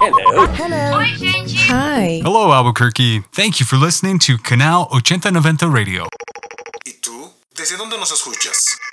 Hello. Oi, gente. Hi. Hello, Albuquerque. Thank you for listening to Canal 8090 Radio. ¿Y tú? ¿Desde dónde nos escuchas?